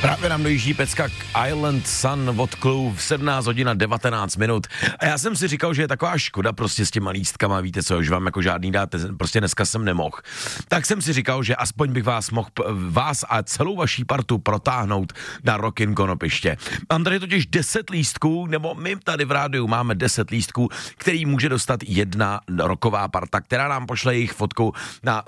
Právě nám dojíždí pecka Island Sun od Clue v 17 hodin a 19 minut. A já jsem si říkal, že je taková škoda prostě s těma lístkama, víte co, už vám jako žádný dáte, prostě dneska jsem nemohl. Tak jsem si říkal, že aspoň bych vás a celou vaší partu protáhnout na Rock in Konopiště. Mám tady totiž 10 lístků, nebo my tady v rádiu máme 10 lístků, který může dostat jedna rocková parta, která nám pošle jejich fotku na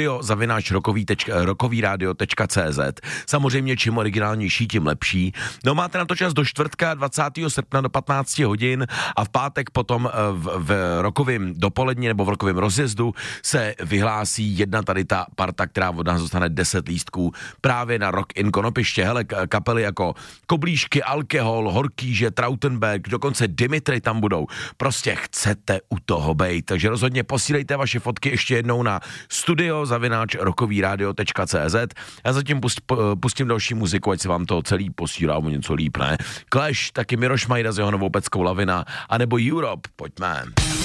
studio@rockovyradio.cz. Samozřejmě čím originálnější, tím lepší. No máte na to čas do čtvrtka 20. srpna do 15 hodin a v pátek potom v rockovém dopoledni nebo v rockovém rozjezdu se vyhlásí jedna tady ta parta, která od nás dostane 10 lístků právě na Rock in Konopiště. Hele, kapely jako Koblížky, Alkohol, Horkýže, Trautenberg, dokonce Dimitri tam budou. Prostě chcete u toho bejt, takže rozhodně posílejte vaše fotky ještě jednou na studio@rockovyradio.cz. Já zatím pustím další muziku, ať se vám to celý posílá o něco líp, ne? Clash, taky Miroš Majda s jeho novou peckou Lavina, anebo Europe, pojďme.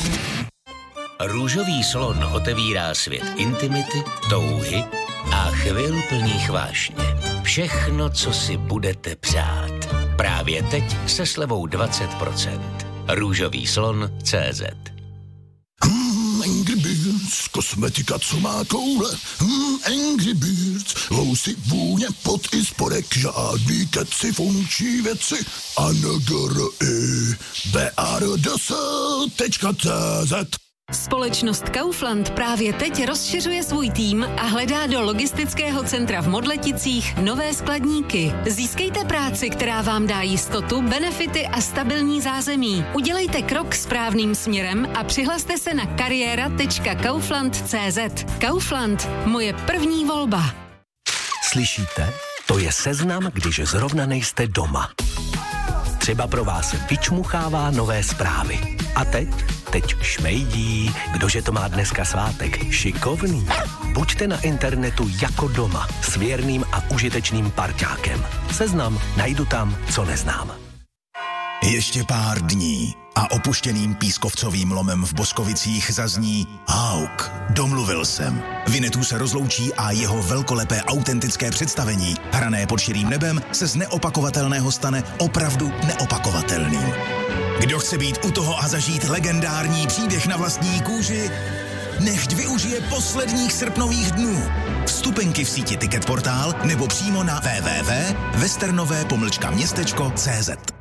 Růžový slon otevírá svět intimity, touhy a chvil plných vášně. Všechno, co si budete přát. Právě teď se slevou 20%. Růžový slon CZ. Angry Birds, kosmetika, co má koule. Angry Birds, vousy, vůně, pot i spodek, žádný keci, funkční věci. BARDS.cz. Společnost Kaufland právě teď rozšiřuje svůj tým a hledá do logistického centra v Modleticích nové skladníky. Získejte práci, která vám dá jistotu, benefity a stabilní zázemí. Udělejte krok správným směrem a přihlaste se na kariéra.kaufland.cz. Kaufland, moje první volba. Slyšíte? To je seznam, když zrovna nejste doma. Třeba pro vás vyčmuchává nové zprávy. A teď šmejdí, kdože to má dneska svátek, šikovný. Buďte na internetu jako doma, s věrným a užitečným parťákem. Seznam najdu tam, co neznám. Ještě pár dní a opuštěným pískovcovým lomem v Boskovicích zazní Hauk, domluvil jsem. Vinetů se rozloučí a jeho velkolepé autentické představení, hrané pod širým nebem, se z neopakovatelného stane opravdu neopakovatelným. Kdo chce být u toho a zažít legendární příběh na vlastní kůži, nechť využije posledních srpnových dnů. Vstupenky v síti Ticketportál nebo přímo na www.westernové-městečko.cz.